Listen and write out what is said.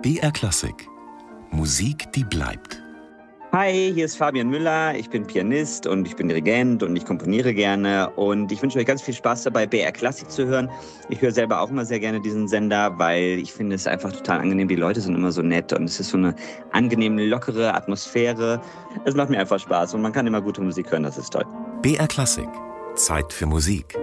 BR Klassik. Musik, die bleibt. Hi, hier ist Fabian Müller. Ich bin Pianist und ich bin Dirigent und ich komponiere gerne. Und ich wünsche euch ganz viel Spaß dabei, BR Klassik zu hören. Ich höre selber auch immer sehr gerne diesen Sender, weil ich finde es einfach total angenehm. Die Leute sind immer so nett und es ist so eine angenehme, lockere Atmosphäre. Es macht mir einfach Spaß und man kann immer gute Musik hören, das ist toll. BR Klassik. Zeit für Musik.